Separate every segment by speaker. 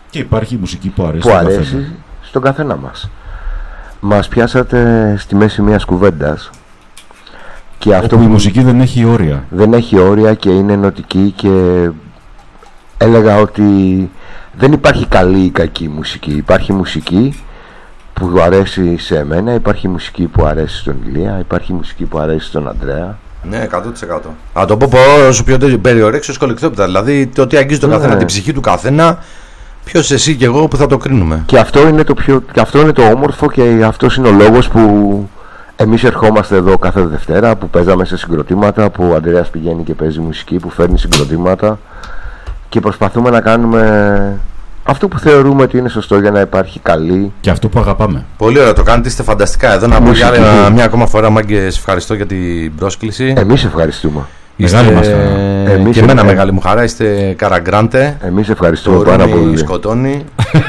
Speaker 1: Και υπάρχει μουσική που αρέσει,
Speaker 2: που αρέσει στον καθένα μας. Μας πιάσατε στη μέση μιας κουβέντας. Και αυτό
Speaker 1: που η μουσική δεν έχει όρια.
Speaker 2: Δεν έχει όρια και είναι ενωτική, και έλεγα ότι δεν υπάρχει καλή ή κακή μουσική. Υπάρχει μουσική που αρέσει σε εμένα, υπάρχει μουσική που αρέσει στον Ηλία, υπάρχει μουσική που αρέσει στον Αντρέα.
Speaker 3: Ναι, 100%. Να το πω όσο πιο περιορέξιο σκολικτόπιτα. Δηλαδή το ότι αγγίζει τον καθένα, την ψυχή του καθένα. Ποιος εσύ και εγώ που θα το κρίνουμε.
Speaker 2: Και αυτό είναι το όμορφο, και αυτός είναι ο λόγος που εμείς ερχόμαστε εδώ κάθε Δευτέρα, που παίζαμε σε συγκροτήματα, που ο Αντρέας πηγαίνει και παίζει μουσική, που φέρνει συγκροτήματα, και προσπαθούμε να κάνουμε αυτό που θεωρούμε ότι είναι σωστό για να υπάρχει καλή.
Speaker 1: Και αυτό που αγαπάμε.
Speaker 3: Πολύ ωραία το κάνετε, είστε φανταστικά. Εδώ να πω για μια ακόμα φορά, μάγκες, ευχαριστώ για την πρόσκληση.
Speaker 2: Εμείς ευχαριστούμε.
Speaker 1: Μεγάλη μας χαρά.
Speaker 3: Και εμένα μεγάλη μου χαρά, είστε καραγκράντε.
Speaker 2: Εμείς ευχαριστούμε πάρα πολύ.
Speaker 3: Σκοτώνει.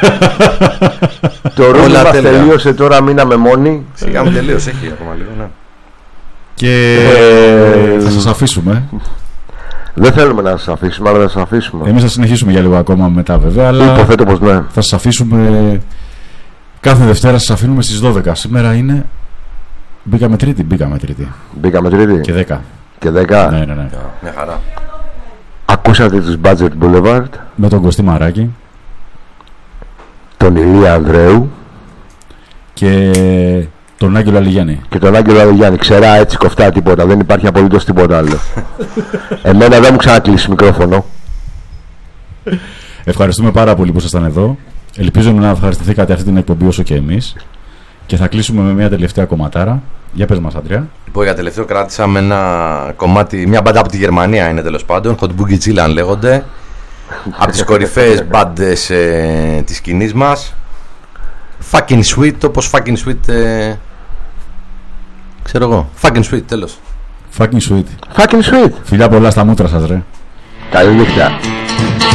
Speaker 2: Το ρόλο μας τελείωσε, τώρα μείναμε μόνοι.
Speaker 3: Σιγά μου τελείωσε, έχει ακόμα λίγο, ναι.
Speaker 1: Και θα σας αφήσουμε.
Speaker 2: Δεν θέλουμε να σας αφήσουμε, αλλά θα σας αφήσουμε.
Speaker 1: Εμείς θα συνεχίσουμε για λίγο ακόμα μετά, βέβαια. Αλλά
Speaker 2: υποθέτω πως ναι.
Speaker 1: Θα σας αφήσουμε. Κάθε Δευτέρα σας αφήνουμε στις 12. Σήμερα είναι. Μπήκαμε Τρίτη. Και 10.
Speaker 2: Και 10.
Speaker 1: Ναι.
Speaker 3: Μια χαρά.
Speaker 2: Ακούσατε τους Budget Boulevard
Speaker 1: με τον Κωστή Μαράκη,
Speaker 2: τον Ηλία Ανδρέου
Speaker 1: και τον Άγγελο Αλιγιάννη.
Speaker 2: Ξερά έτσι κοφτά τίποτα. Δεν υπάρχει απολύτως τίποτα άλλο. Εμένα δεν μου ξανακλείσει μικρόφωνο.
Speaker 1: Ευχαριστούμε πάρα πολύ που ήσασταν εδώ. Ελπίζουμε να ευχαριστηθήκατε αυτή την εκπομπή όσο και εμείς. Και θα κλείσουμε με μια τελευταία κομματάρα. Για πες μας, Αντρέα.
Speaker 3: Λοιπόν, για τελευταίο κράτησα με ένα κομμάτι, μια μπάντα από τη Γερμανία είναι τέλος πάντων, Hot Boogie Chillan λέγονται, από τις κορυφαίες μπάντες της σκηνής μας. Fucking Sweet, όπως Fucking Sweet, ξέρω εγώ, Fucking Sweet, τέλος.
Speaker 1: Fucking Sweet.
Speaker 2: Fucking Sweet.
Speaker 1: Φιλιά πολλά στα μούτρα σας, ρε.
Speaker 2: Καλή νύχτα.